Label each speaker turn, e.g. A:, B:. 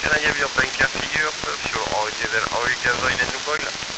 A: Can I have your bank card figure, sir, sur ordinaire origin in Nubol?